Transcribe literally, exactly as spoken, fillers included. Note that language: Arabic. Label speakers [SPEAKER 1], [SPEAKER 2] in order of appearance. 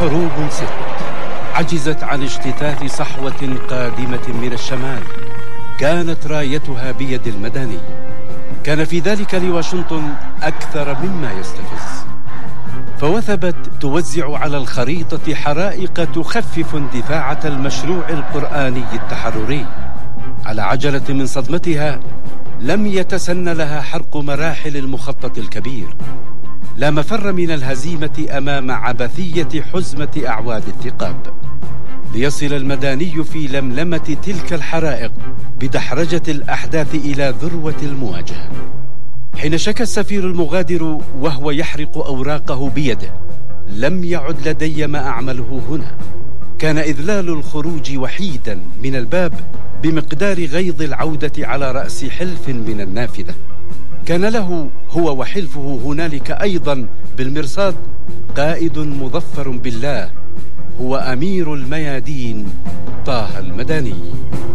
[SPEAKER 1] حروب ست عجزت عن اجتثاث صحوة قادمة من الشمال كانت رايتها بيد المدني. كان في ذلك لواشنطن أكثر مما يستفز، فوثبت توزع على الخريطة حرائق تخفف اندفاعة المشروع القرآني التحرري. على عجلة من صدمتها لم يتسن لها حرق مراحل المخطط الكبير. لا مفر من الهزيمة أمام عبثية حزمة أعواد الثقاب، ليصل المداني في لملمة تلك الحرائق بدحرجة الأحداث إلى ذروة المواجهة. حين شكى السفير المغادر وهو يحرق أوراقه بيده: لم يعد لدي ما أعمله هنا. كان إذلال الخروج وحيدا من الباب بمقدار غيظ العودة على رأس حلف من النافذة. كان له هو وحلفه هنالك أيضا بالمرصاد قائد مظفر بالله، هو أمير الميادين طه المدني.